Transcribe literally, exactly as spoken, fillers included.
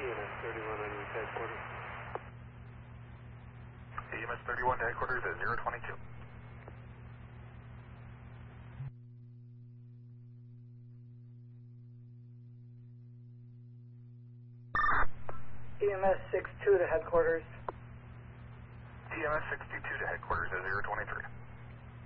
M S thirty-one on your headquarters. E M S thirty-one to headquarters at zero twenty-two. E M S six two to headquarters. E M S six two two to headquarters at zero twenty-three.